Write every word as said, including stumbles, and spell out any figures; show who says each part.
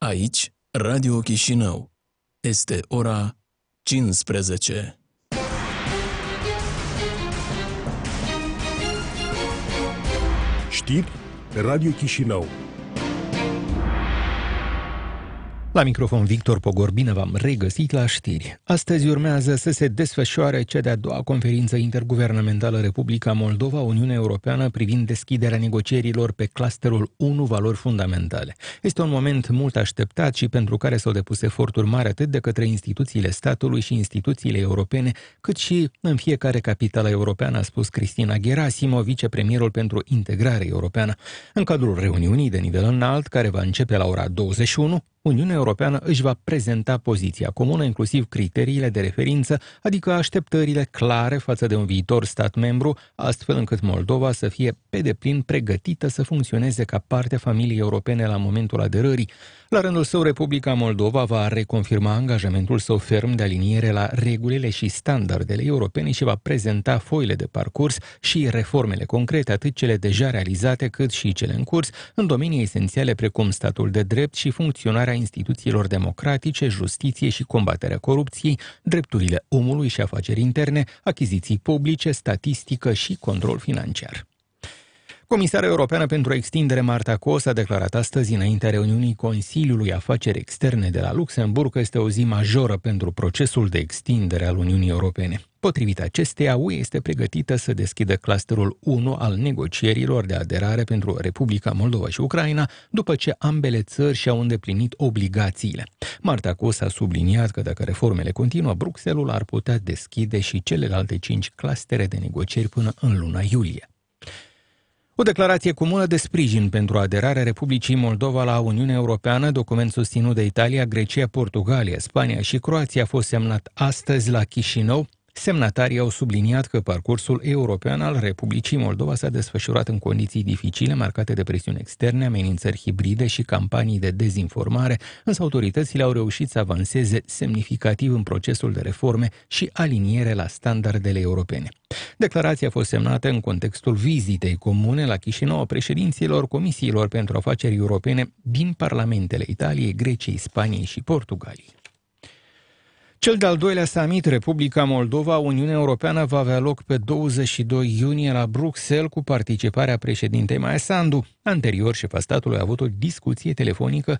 Speaker 1: Aici, Radio Chișinău. Este ora cincisprezece.
Speaker 2: Știri Radio Chișinău.
Speaker 3: La microfon Victor Pogor, bine v-am regăsit la știri. Astăzi urmează să se desfășoare cea de-a doua conferință interguvernamentală Republica Moldova, Uniunea Europeană privind deschiderea negocierilor pe clusterul unu valori fundamentale. Este un moment mult așteptat și pentru care s-au depus eforturi mari atât de către instituțiile statului și instituțiile europene, cât și în fiecare capitală europeană, a spus Cristina Gherasimo, vicepremierul pentru integrare europeană. În cadrul reuniunii de nivel înalt, care va începe la ora douăzeci și unu, Uniunea Europeană își va prezenta poziția comună, inclusiv criteriile de referință, adică așteptările clare față de un viitor stat membru, astfel încât Moldova să fie pe deplin pregătită să funcționeze ca parte a familiei europene la momentul aderării. La rândul său, Republica Moldova va reconfirma angajamentul său ferm de aliniere la regulile și standardele europene și va prezenta foile de parcurs și reformele concrete, atât cele deja realizate cât și cele în curs, în domenii esențiale precum statul de drept și funcționarea instituțiilor democratice, justiție și combaterea corupției, drepturile omului și afaceri interne, achiziții publice, statistică și control financiar. Comisara Europeană pentru Extindere Marta Kos a declarat astăzi, înaintea reuniunii Consiliului Afaceri Externe de la Luxemburg, că este o zi majoră pentru procesul de extindere al Uniunii Europene. Potrivit acesteia, U E este pregătită să deschidă clusterul unu al negocierilor de aderare pentru Republica Moldova și Ucraina, după ce ambele țări și-au îndeplinit obligațiile. Marta Kos a subliniat că dacă reformele continuă, Bruxelles ar putea deschide și celelalte cinci clustere de negocieri până în luna iulie. O declarație comună de sprijin pentru aderarea Republicii Moldova la Uniunea Europeană, document susținut de Italia, Grecia, Portugalia, Spania și Croația, a fost semnat astăzi la Chișinău. Semnatarii au subliniat că parcursul european al Republicii Moldova s-a desfășurat în condiții dificile, marcate de presiuni externe, amenințări hibride și campanii de dezinformare, însă autoritățile au reușit să avanseze semnificativ în procesul de reforme și aliniere la standardele europene. Declarația a fost semnată în contextul vizitei comune la Chișinău a președinților Comisiilor pentru Afaceri Europene din parlamentele Italiei, Greciei, Spaniei și Portugaliei. Cel de-al doilea summit Republica Moldova, Uniunea Europeană, va avea loc pe douăzeci și doi iunie la Bruxelles cu participarea președintei Maia Sandu. Anterior, șefa statului a avut o discuție telefonică